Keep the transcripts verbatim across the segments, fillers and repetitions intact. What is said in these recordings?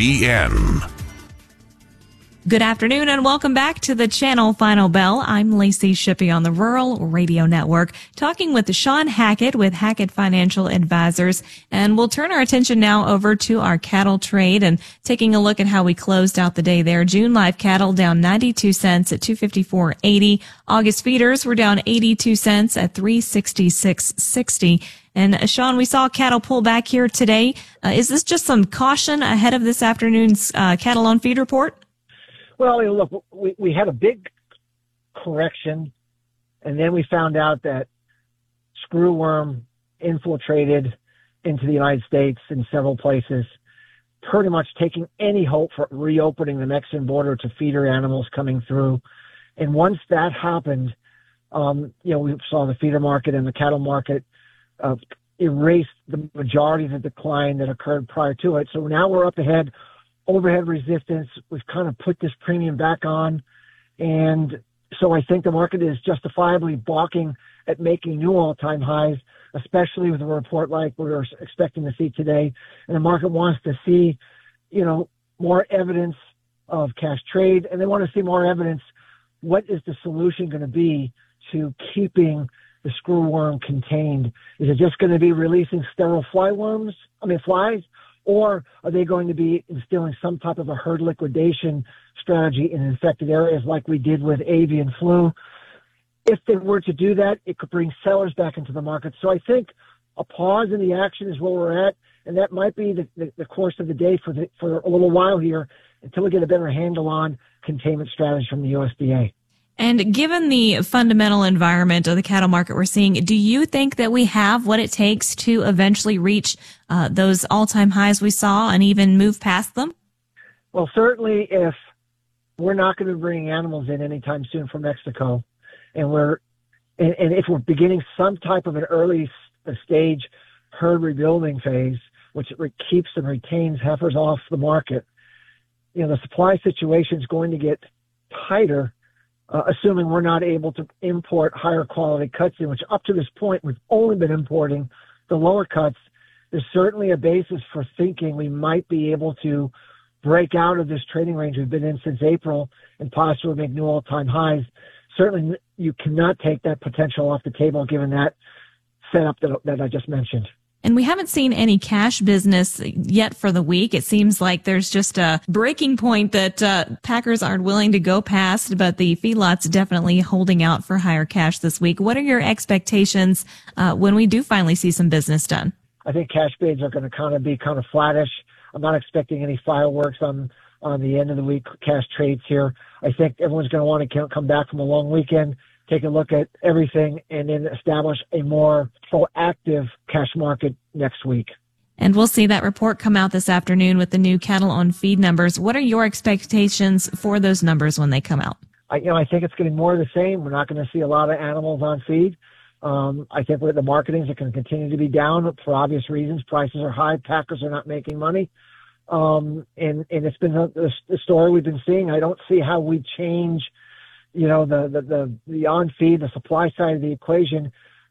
B N. Good afternoon and welcome back to the Channel Final Bell. I'm Lacey Shippey on the Rural Radio Network, talking with Shawn Hackett with Hackett Financial Advisors. And we'll turn our attention now over to our cattle trade and taking a look at how we closed out the day there. June live cattle down ninety-two cents at two fifty-four eighty. August feeders were down eighty-two cents at three sixty-six sixty. And Shawn, we saw cattle pull back here today. Uh, is this just some caution ahead of this afternoon's uh, cattle on feed report? Well, look, we, we had a big correction, and then we found out that screwworm infiltrated into the United States in several places, pretty much taking any hope for reopening the Mexican border to feeder animals coming through. And once that happened, um, you know, we saw the feeder market and the cattle market uh, erase the majority of the decline that occurred prior to it. So now we're up ahead. Overhead resistance, we've kind of put this premium back on. And so I think the market is justifiably balking at making new all-time highs, especially with a report like we're expecting to see today. And the market wants to see, you know, more evidence of cash trade, and they want to see more evidence. What is the solution going to be to keeping the screwworm contained? Is it just going to be releasing sterile fly worms? I mean, flies? Or are they going to be instilling some type of a herd liquidation strategy in infected areas like we did with avian flu? If they were to do that, it could bring sellers back into the market. So I think a pause in the action is where we're at, and that might be the, the, the course of the day for the, for a little while here until we get a better handle on containment strategies from the U S D A. And given the fundamental environment of the cattle market we're seeing, do you think that we have what it takes to eventually reach uh, those all-time highs we saw and even move past them? Well, certainly if we're not going to be bringing animals in anytime soon from Mexico, and we're and, and if we're beginning some type of an early stage herd rebuilding phase, which re- keeps and retains heifers off the market, you know, the supply situation is going to get tighter. Uh, assuming we're not able to import higher quality cuts in, which up to this point we've only been importing the lower cuts, there's certainly a basis for thinking we might be able to break out of this trading range we've been in since April and possibly make new all-time highs. Certainly you cannot take that potential off the table given that setup that, that I just mentioned. And we haven't seen any cash business yet for the week. It seems like there's just a breaking point that uh, packers aren't willing to go past, but the feedlots definitely holding out for higher cash this week. What are your expectations uh, when we do finally see some business done? I think cash bids are going to kind of be kind of flattish. I'm not expecting any fireworks on, on the end of the week cash trades here. I think everyone's going to want to come back from a long weekend, take a look at everything, and then establish a more proactive cash market next week. And we'll see that report come out this afternoon with the new cattle on feed numbers. What are your expectations for those numbers when they come out? I, you know, I think it's going to be more of the same. We're not going to see a lot of animals on feed. Um, I think the marketings are going to continue to be down for obvious reasons. Prices are high. Packers are not making money. Um, and, and it's been a, the story we've been seeing. I don't see how we change you know, the, the, the, the on-feed, the supply side of the equation.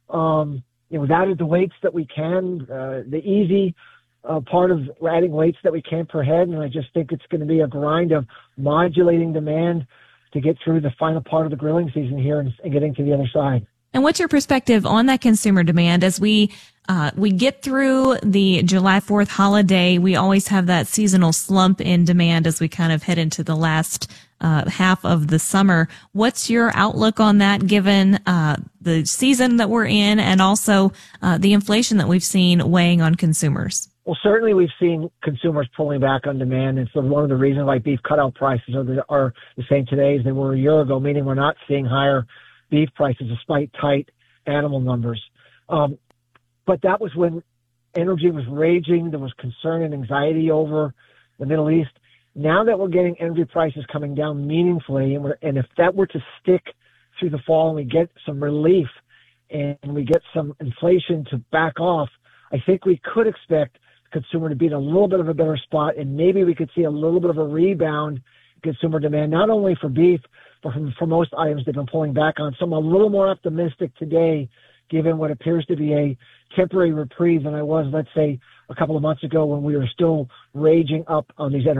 Um, you know, we've added the weights that we can, uh, the easy uh, part of adding weights that we can per head. And I just think it's going to be a grind of modulating demand to get through the final part of the grilling season here and, and getting to the other side. And what's your perspective on that consumer demand as we uh, we get through the July fourth holiday? We always have that seasonal slump in demand as we kind of head into the last uh, half of the summer. What's your outlook on that, given uh, the season that we're in and also uh, the inflation that we've seen weighing on consumers? Well, certainly we've seen consumers pulling back on demand, and so one of the reasons why beef cutout prices are the, are the same today as they were a year ago, meaning we're not seeing higher beef prices despite tight animal numbers. Um, but that was when energy was raging. There was concern and anxiety over the Middle East. Now that we're getting energy prices coming down meaningfully, and, we're, and if that were to stick through the fall and we get some relief and we get some inflation to back off, I think we could expect the consumer to be in a little bit of a better spot, and maybe we could see a little bit of a rebound in consumer demand, not only for beef, but for, for most items they've been pulling back on. So I'm a little more optimistic today, given what appears to be a temporary reprieve than I was, let's say, a couple of months ago when we were still raging up on these energy